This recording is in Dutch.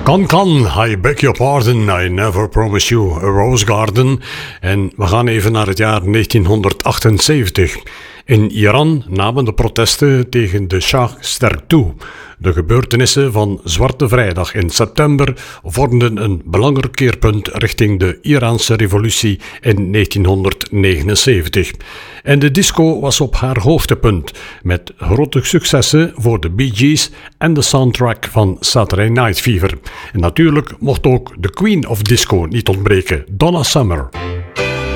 Kan, I beg your pardon, I never promised you a rose garden. En we gaan even naar het jaar 1978. In Iran namen de protesten tegen de Shah sterk toe. De gebeurtenissen van Zwarte Vrijdag in september vormden een belangrijk keerpunt richting de Iraanse revolutie in 1979. En de disco was op haar hoogtepunt, met grote successen voor de Bee Gees en de soundtrack van Saturday Night Fever. En natuurlijk mocht ook de Queen of Disco niet ontbreken, Donna Summer.